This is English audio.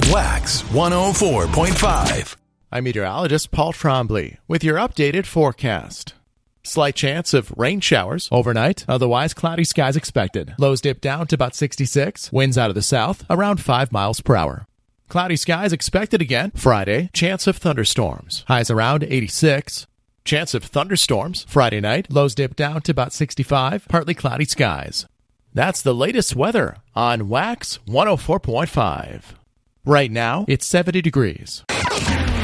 Wax 104.5. I'm meteorologist Paul Trombley with your updated forecast. Slight chance of rain showers overnight, otherwise cloudy skies expected. Lows dip down to about 66, winds out of the south around 5 miles per hour. Cloudy skies expected again Friday, chance of thunderstorms. Highs around 86. Chance of thunderstorms Friday night, lows dip down to about 65, partly cloudy skies. That's the latest weather on Wax 104.5. Right now, it's 70 degrees.